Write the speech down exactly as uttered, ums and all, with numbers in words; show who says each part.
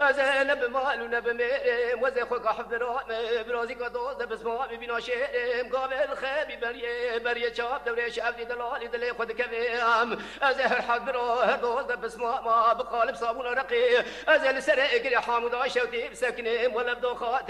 Speaker 1: ازين بمال ونبميرم وزي خوك حفرات برازي كدوز بسمع ببينا شيرم قابل خبي بريه بريه شاب دوري شاب دي دلالي دلي خد كفيم ازهر حق براه دوز بسمع ما بقالب صابون رقي ازل سرق يا حامد عشوتي بسكنم ولا بدو